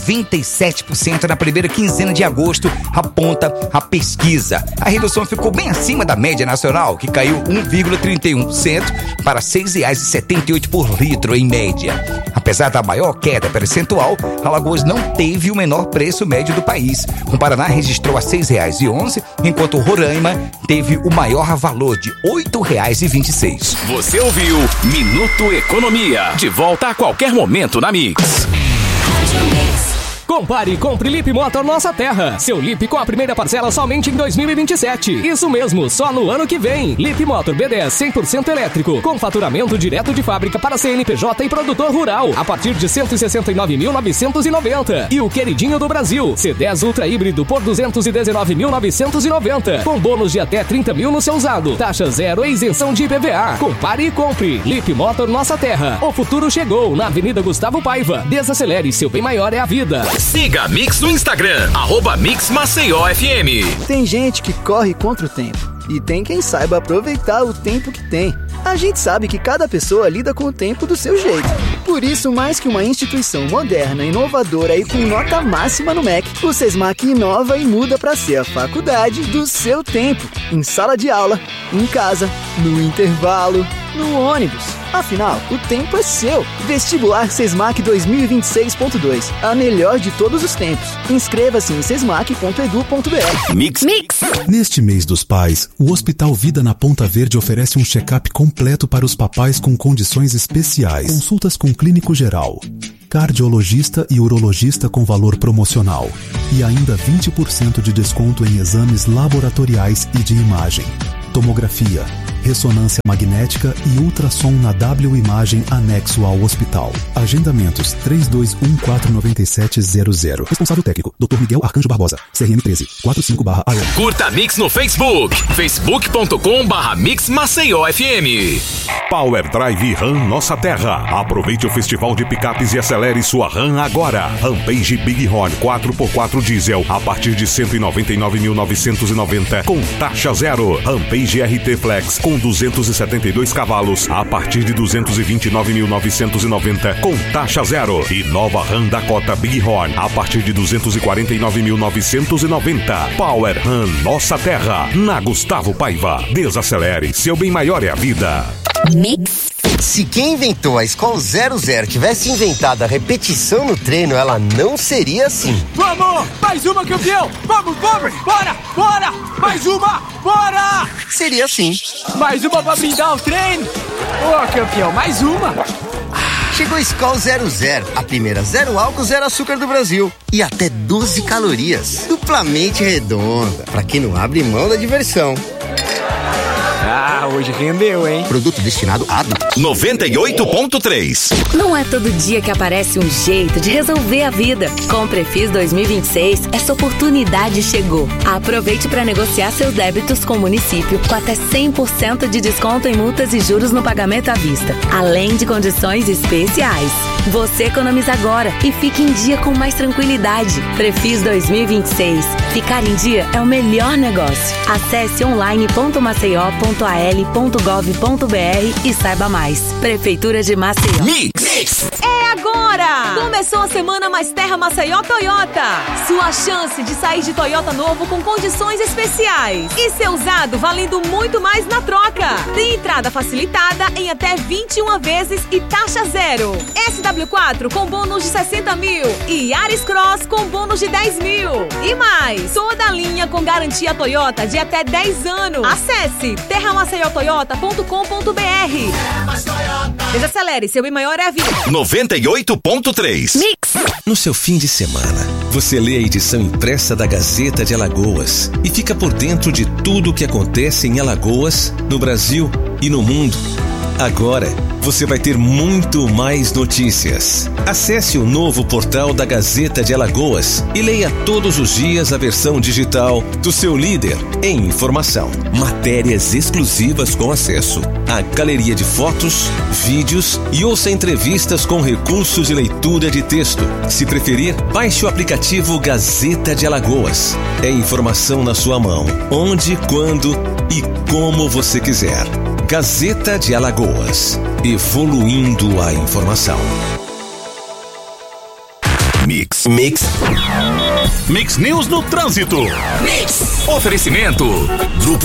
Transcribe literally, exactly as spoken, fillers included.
vinte e sete por cento na primeira quinzena de agosto, aponta a pesquisa. A redução ficou bem acima da média nacional, que caiu um vírgula trinta e um por cento para seis reais e setenta e oito centavos por litro em média. Apesar da maior queda percentual, Alagoas não teve o menor preço médio do país. O Paraná registrou a seis reais e onze centavos, enquanto o Roraima teve o maior valor de oito reais e vinte e seis centavos. Você ouviu Minuto Economia. De volta a qualquer momento na Mix. Compare e compre Lip Motor Nossa Terra. Seu Lip com a primeira parcela somente em dois mil e vinte e sete. Isso mesmo, só no ano que vem. Lip Motor B dez cem por cento elétrico, com faturamento direto de fábrica para C N P J e produtor rural, a partir de cento e sessenta e nove mil novecentos e noventa. E o queridinho do Brasil, C dez Ultra Híbrido por duzentos e dezenove mil novecentos e noventa, com bônus de até trinta mil no seu usado. Taxa zero e isenção de I P V A. Compare e compre. Lip Motor Nossa Terra. O futuro chegou na Avenida Gustavo Paiva. Desacelere, seu bem maior é a vida. Siga a Mix no Instagram, arroba Mix Maceió F M. Tem gente que corre contra o tempo e tem quem saiba aproveitar o tempo que tem. A gente sabe que cada pessoa lida com o tempo do seu jeito. Por isso, mais que uma instituição moderna, inovadora e com nota máxima no M E C, o SESMAC inova e muda para ser a faculdade do seu tempo. Em sala de aula, em casa, no intervalo, no ônibus. Afinal, o tempo é seu. Vestibular SESMAC dois mil e vinte e seis ponto dois. A melhor de todos os tempos. Inscreva-se em sesmac ponto edu ponto br. Mix. Mix. Neste mês dos pais, o Hospital Vida na Ponta Verde oferece um check-up completo para os papais com condições especiais. Consultas com clínico geral, cardiologista e urologista com valor promocional. E ainda vinte por cento de desconto em exames laboratoriais e de imagem. Tomografia, ressonância magnética e ultrassom na W Imagem anexo ao hospital. Agendamentos três dois um quatro nove sete zero zero. Responsável técnico, doutor Miguel Arcanjo Barbosa, C R M treze, quarenta e cinco barra A M. Curta a Mix no Facebook, facebook ponto com barra Mix Maceió F M. Power Drive Ram Nossa Terra. Aproveite o festival de picapes e acelere sua Ram agora. Rampage Bighorn quatro por quatro diesel a partir de cento e noventa e nove mil novecentos e noventa com taxa zero. Rampage R T Flex com duzentos e setenta e dois cavalos a partir de duzentos e vinte e nove mil novecentos e noventa com taxa zero. E nova Ram Dakota Bighorn a partir de duzentos e quarenta e nove mil novecentos e noventa. Power Ram Nossa Terra, na Gustavo Paiva. Desacelere, seu bem maior é a vida. Mix. Se quem inventou a Skol zero zero tivesse inventado a repetição no treino, ela não seria assim. Vamos! Mais uma, campeão! Vamos, vamos! Bora! Bora! Mais uma! Bora! Seria assim. Mais uma pra brindar o treino! Ô, campeão, mais uma! Chegou a Skol zero zero, a primeira zero álcool, zero açúcar do Brasil. E até doze calorias. Duplamente redonda, pra quem não abre mão da diversão. Ah, hoje rendeu, hein? Produto destinado a adultos. noventa e oito ponto três. Não é todo dia que aparece um jeito de resolver a vida. Com o Prefis dois mil e vinte e seis, essa oportunidade chegou. Aproveite para negociar seus débitos com o município com até cem por cento de desconto em multas e juros no pagamento à vista, além de condições especiais. Você economiza agora e fique em dia com mais tranquilidade. Prefis dois mil e vinte e seis. Ficar em dia é o melhor negócio. Acesse online ponto maceió ponto a l ponto gov ponto br e saiba mais. Prefeitura de Maceió. Mix. É agora! Começou a semana Mais Terra Maceió Toyota. Sua chance de sair de Toyota novo com condições especiais. E ser usado valendo muito mais na troca. Tem entrada facilitada em até vinte e uma vezes e taxa zero. S W quatro com bônus de sessenta mil e Yaris Cross com bônus de dez mil. E mais, toda a linha com garantia Toyota de até dez anos. Acesse terra maceió toyota ponto com ponto br. Desacelere, seu bem maior é a vida. noventa e oito ponto três. Mix. No seu fim de semana, você lê a edição impressa da Gazeta de Alagoas e fica por dentro de tudo o que acontece em Alagoas, no Brasil e no mundo. Agora, você vai ter muito mais notícias. Acesse o novo portal da Gazeta de Alagoas e leia todos os dias a versão digital do seu líder em informação. Matérias exclusivas com acesso à galeria de fotos, vídeos e ouça entrevistas com recursos de leitura de texto. Se preferir, baixe o aplicativo Gazeta de Alagoas. É informação na sua mão, onde, quando e como você quiser. Gazeta de Alagoas. Evoluindo a informação. Mix. Mix. Mix News no trânsito. Mix. Oferecimento. Grupo